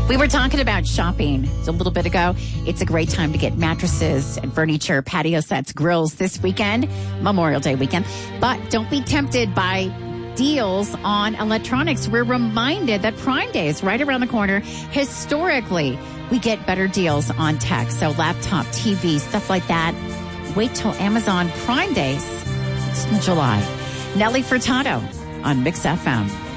We were talking about shopping a little bit ago. It's a great time to get mattresses and furniture, patio sets, grills this weekend, Memorial Day weekend. But don't be tempted by deals on electronics. We're reminded that Prime Day is right around the corner. Historically, we get better deals on tech. So laptop, TV, stuff like that. Wait till Amazon Prime Days. It's in July. Nelly Furtado on Mix FM.